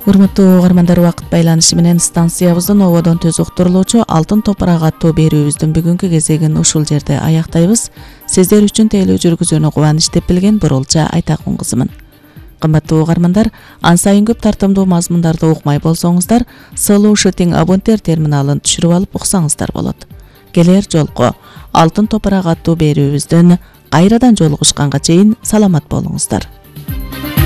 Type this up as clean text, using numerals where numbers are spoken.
Урматтуу угармандар, убакыт байланышы менен станциябыздын ободон төз уктурулуучу Алтын топурак аттуу берүүбүздүн бүгүнкү кезегин ушул жерде аяктайбыз. Сиздер үчүн тейлөө жүргүзүүнү кубаныч деп билген Бурулча Айтакун кызымын. Кымбаттуу угармандар, ан сайын көп тартымдуу мазмундарды укмай болсоңуздар, Solution абонтер терминалын түшүрүп алып уксаңыздар болот. Келер жолку Алтын топурак аттуу берүүбүздөн кайрадан жолугушканга чейин саламат болуңуздар.